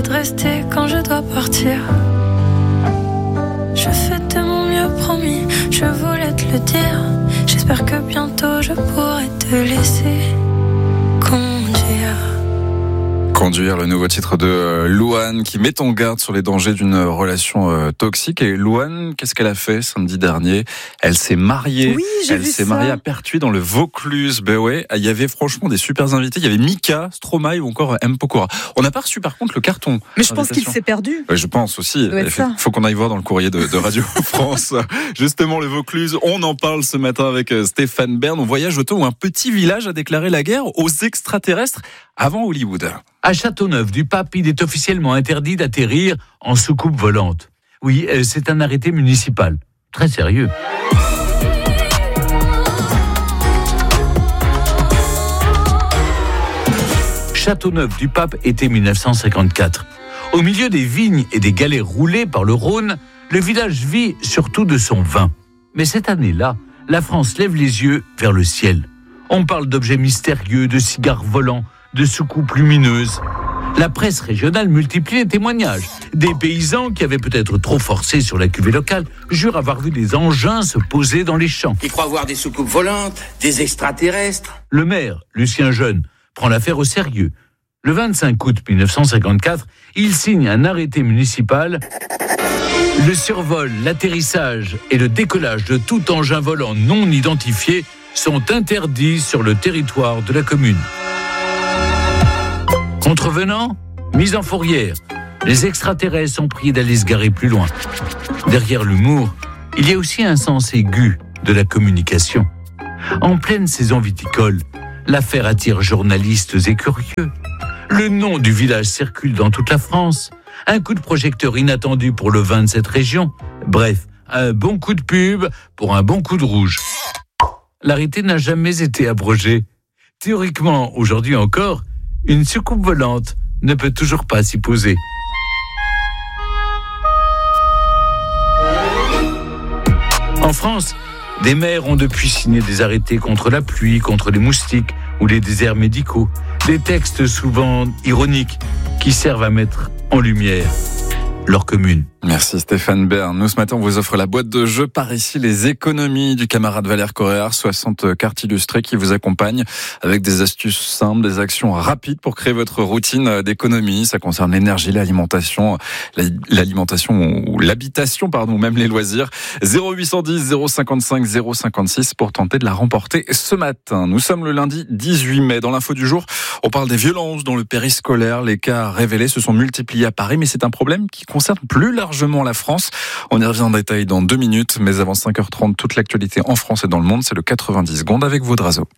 de rester quand je dois partir. Je fais de mon mieux, promis, je voulais te le dire. J'espère que bientôt je pourrai te laisser conduire. Conduire, le nouveau titre de Louane qui met en garde sur les dangers d'une relation toxique. Et Louane, qu'est-ce qu'elle a fait samedi dernier ? Elle s'est mariée. Oui, elle s'est mariée à Pertuis dans le Vaucluse. Ben ouais, il y avait franchement des super invités. Il y avait Mika, Stromae ou encore M. Pokora. On n'a pas reçu par contre le carton. Mais je pense qu'il s'est perdu. Ouais, je pense aussi. Il faut qu'on aille voir dans le courrier de Radio France. Justement, le Vaucluse, on en parle ce matin avec Stéphane Bern. On voyage autour où un petit village a déclaré la guerre aux extraterrestres avant Hollywood. À Châteauneuf-du-Pape, il est officiellement interdit d'atterrir en soucoupe volante. Oui, c'est un arrêté municipal. Très sérieux. Châteauneuf-du-Pape, été 1954. Au milieu des vignes et des galets roulés par le Rhône, le village vit surtout de son vin. Mais cette année-là, la France lève les yeux vers le ciel. On parle d'objets mystérieux, de cigares volants, de soucoupes lumineuses. La presse régionale multiplie les témoignages. Des paysans qui avaient peut-être trop forcé sur la cuvée locale jurent avoir vu des engins se poser dans les champs. Ils croient voir des soucoupes volantes, des extraterrestres. Le maire, Lucien Jeune, prend l'affaire au sérieux. Le 25 août 1954, il signe un arrêté municipal. Le survol, l'atterrissage et le décollage de tout engin volant non identifié sont interdits sur le territoire de la commune. Contrevenants, mise en fourrière. Les extraterrestres sont priés d'aller se garer plus loin. Derrière l'humour, il y a aussi un sens aigu de la communication. En pleine saison viticole, l'affaire attire journalistes et curieux. Le nom du village circule dans toute la France. Un coup de projecteur inattendu pour le vin de cette région. Bref, un bon coup de pub pour un bon coup de rouge. L'arrêté n'a jamais été abrogé. Théoriquement, aujourd'hui encore, une soucoupe volante ne peut toujours pas s'y poser. En France, des maires ont depuis signé des arrêtés contre la pluie, contre les moustiques ou les déserts médicaux. Des textes souvent ironiques qui servent à mettre en lumière leur commune. Merci Stéphane Bern. Nous, ce matin, on vous offre la boîte de jeu par ici, les économies du camarade Valère Coréard, 60 cartes illustrées qui vous accompagnent avec des astuces simples, des actions rapides pour créer votre routine d'économie. Ça concerne l'énergie, l'alimentation ou l'habitation, ou même les loisirs. 0810 055 056 pour tenter de la remporter ce matin. Nous sommes le lundi 18 mai. Dans l'info du jour, on parle des violences dans le périscolaire. Les cas révélés se sont multipliés à Paris, mais c'est un problème qui concerne plus largement la France. On y revient en détail dans 2 minutes, mais avant 5h30, toute l'actualité en France et dans le monde, c'est le 90 secondes avec Vaudrazo.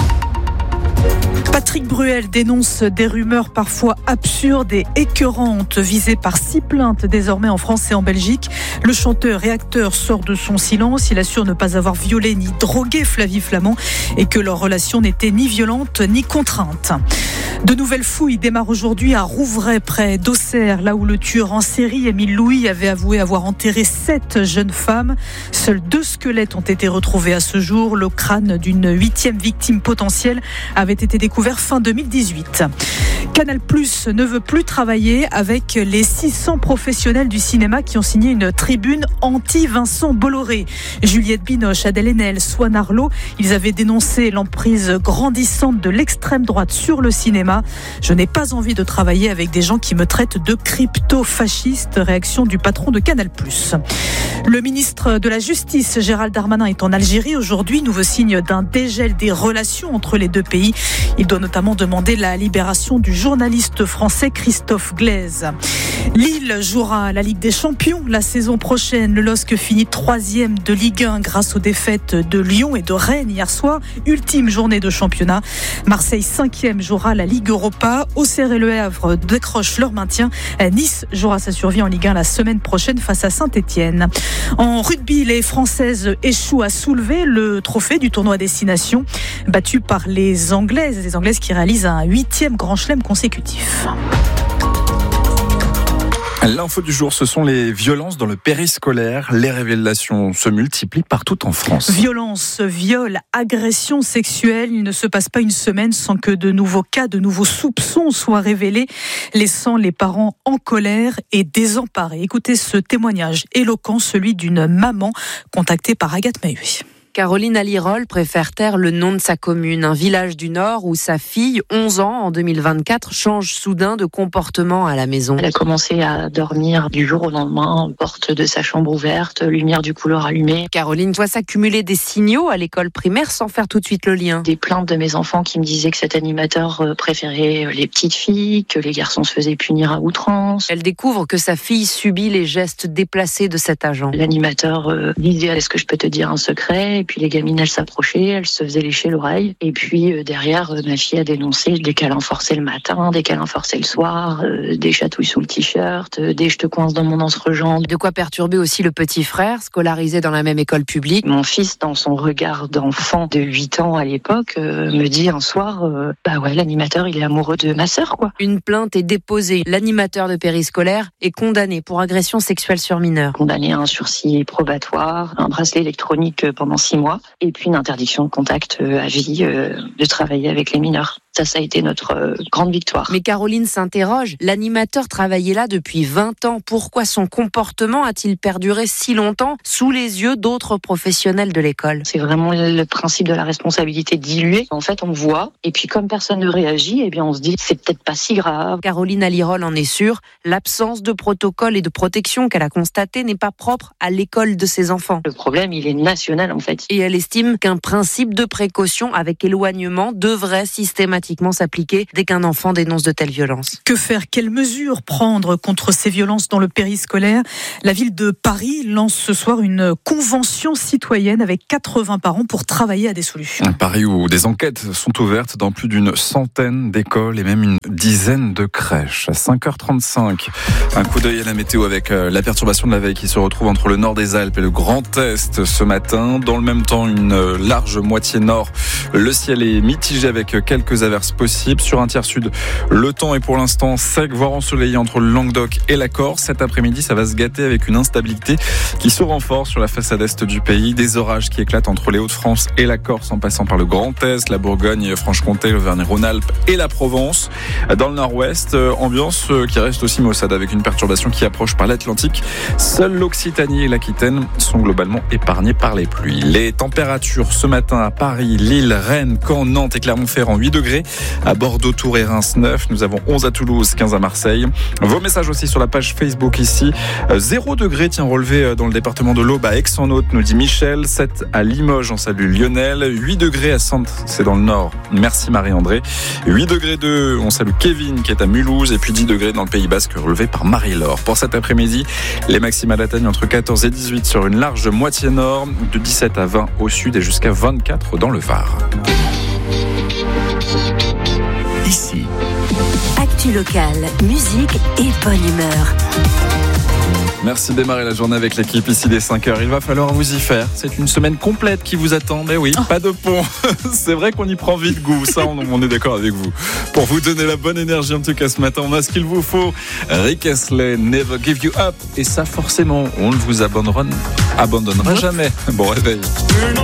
Patrick Bruel dénonce des rumeurs parfois absurdes et écœurantes visées par 6 plaintes désormais en France et en Belgique. Le chanteur et acteur sort de son silence. Il assure ne pas avoir violé ni drogué Flavie Flament et que leur relation n'était ni violente ni contrainte. De nouvelles fouilles démarrent aujourd'hui à Rouvray, près d'Auxerre, là où le tueur en série, Émile Louis, avait avoué avoir enterré 7 jeunes femmes. Seuls 2 squelettes ont été retrouvés à ce jour. Le crâne d'une 8e victime potentielle avait été découvert fin 2018. Canal+ ne veut plus travailler avec les 600 professionnels du cinéma qui ont signé une tribune anti-Vincent Bolloré. Juliette Binoche, Adèle Haenel, Swan Arlo, ils avaient dénoncé l'emprise grandissante de l'extrême droite sur le cinéma. Je n'ai pas envie de travailler avec des gens qui me traitent de crypto-fasciste. Réaction du patron de Canal+. Le ministre de la Justice, Gérald Darmanin, est en Algérie aujourd'hui. Nouveau signe d'un dégel des relations entre les deux pays. Il doit notamment demander la libération du journaliste français Christophe Glaise. Lille jouera la Ligue des Champions la saison prochaine. Le LOSC finit 3e de Ligue 1 grâce aux défaites de Lyon et de Rennes hier soir. Ultime journée de championnat. Marseille 5e jouera la Ligue Europa. Auxerre et Le Havre décrochent leur maintien. Nice jouera sa survie en Ligue 1 la semaine prochaine face à Saint-Etienne. En rugby, les Françaises échouent à soulever le trophée du tournoi Destination, battu par les Anglaises qui réalisent un 8e grand chelem consécutif. L'info du jour, ce sont les violences dans le périscolaire. Les révélations se multiplient partout en France. Violence, viol, agression sexuelle. Il ne se passe pas une semaine sans que de nouveaux cas, de nouveaux soupçons soient révélés, laissant les parents en colère et désemparés. Écoutez ce témoignage éloquent, celui d'une maman contactée par Agathe Mahué. Caroline Alirol préfère taire le nom de sa commune, un village du Nord où sa fille, 11 ans en 2024, change soudain de comportement à la maison. Elle a commencé à dormir du jour au lendemain, porte de sa chambre ouverte, lumière du couloir allumée. Caroline voit s'accumuler des signaux à l'école primaire sans faire tout de suite le lien. Des plaintes de mes enfants qui me disaient que cet animateur préférait les petites filles, que les garçons se faisaient punir à outrance. Elle découvre que sa fille subit les gestes déplacés de cet agent. L'animateur disait « Est-ce que je peux te dire un secret ?» Et puis les gamines, elles s'approchaient, elles se faisaient lécher l'oreille. Et puis derrière, ma fille a dénoncé des câlins forcés le matin, des câlins forcés le soir, des chatouilles sous le t-shirt, des je te coince dans mon entre-jambe. De quoi perturber aussi le petit frère, scolarisé dans la même école publique. Mon fils, dans son regard d'enfant de 8 ans à l'époque, me dit un soir, bah ouais, l'animateur, il est amoureux de ma sœur, quoi. Une plainte est déposée. L'animateur de périscolaire est condamné pour agression sexuelle sur mineur. Condamné à un sursis probatoire, un bracelet électronique pendant 6 mois, et puis une interdiction de contact à vie, de travailler avec les mineurs. Ça a été notre grande victoire. Mais Caroline s'interroge. L'animateur travaillait là depuis 20 ans. Pourquoi son comportement a-t-il perduré si longtemps sous les yeux d'autres professionnels de l'école ? C'est vraiment le principe de la responsabilité diluée. En fait, on voit, et puis comme personne ne réagit, eh bien on se dit c'est peut-être pas si grave. Caroline Alirol en est sûre. L'absence de protocole et de protection qu'elle a constaté n'est pas propre à l'école de ses enfants. Le problème, il est national en fait. Et elle estime qu'un principe de précaution avec éloignement devrait systématiquement s'appliquer dès qu'un enfant dénonce de telles violences. Que faire ? Quelles mesures prendre contre ces violences dans le périscolaire ? La ville de Paris lance ce soir une convention citoyenne avec 80 parents pour travailler à des solutions. À Paris où des enquêtes sont ouvertes dans plus d'une centaine d'écoles et même une dizaine de crèches. À 5h35, un coup d'œil à la météo avec la perturbation de la veille qui se retrouve entre le nord des Alpes et le Grand Est ce matin. Dans le même temps, une large moitié nord. Le ciel est mitigé avec quelques averses possibles. Sur un tiers sud, le temps est pour l'instant sec, voire ensoleillé entre le Languedoc et la Corse. Cet après-midi, ça va se gâter avec une instabilité qui se renforce sur la façade est du pays. Des orages qui éclatent entre les Hauts-de-France et la Corse en passant par le Grand Est, la Bourgogne, Franche-Comté, l'Auvergne-Rhône-Alpes et la Provence. Dans le nord-ouest, ambiance qui reste aussi maussade avec une perturbation qui approche par l'Atlantique. Seules l'Occitanie et l'Aquitaine sont globalement épargnées par les pluies. Les températures ce matin à Paris, Lille, Rennes, Caen, Nantes et Clermont-Ferrand, 8 degrés. À Bordeaux, Tours et Reims, 9. Nous avons 11 à Toulouse, 15 à Marseille. Vos messages aussi sur la page Facebook ici. 0 degrés, relevé dans le département de l'Aube à Aix-en-Othe, nous dit Michel. 7 à Limoges, on salue Lionel. 8 degrés à Saintes, c'est dans le nord. Merci Marie-André. 8 degrés 2, on salue Kevin qui est à Mulhouse. Et puis 10 degrés dans le Pays Basque, relevé par Marie-Laure. Pour cet après-midi, les maximales atteignent entre 14 et 18 sur une large moitié nord, de 17 à 20 au sud et jusqu'à 24 dans le Var. Ici, actu locale, musique et bonne humeur. Merci de démarrer la journée avec l'équipe ici dès 5h. Il va falloir vous y faire. C'est une semaine complète qui vous attend. Mais oui, pas de pont. C'est vrai qu'on y prend vite goût. Ça, on est d'accord avec vous. Pour vous donner la bonne énergie, en tout cas ce matin, on a ce qu'il vous faut. Rick Astley, Never Give You Up. Et ça, forcément, on ne vous abandonnera jamais. Bon réveil.